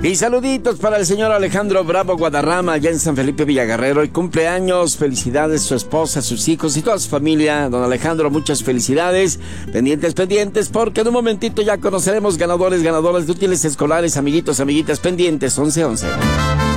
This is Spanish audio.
Y saluditos para el señor Alejandro Bravo Guadarrama, allá en San Felipe Villaguerrero. Y cumpleaños, felicidades, su esposa, sus hijos y toda su familia. Don Alejandro, muchas felicidades. Pendientes, porque en un momentito ya conoceremos ganadores, ganadoras de útiles escolares, amiguitos, amiguitas, pendientes, 11-11.